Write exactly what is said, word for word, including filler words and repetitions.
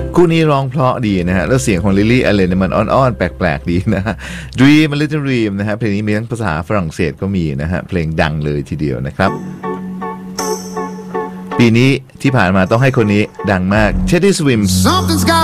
คู่นี้ร้องเพราะดีนะฮะแล้วเสียงของลิลลี่อเลนเนี่ยมันอ้อนๆแปลกๆดีนะฮะ Dream a Little Dream นะฮะเพลงนี้มีทั้งภาษาฝรั่งเศสก็มีนะฮะเพลงดังเลยทีเดียวนะครับปีนี้ที่ผ่านมาต้องให้คนนี้ดังมาก Teddy Swims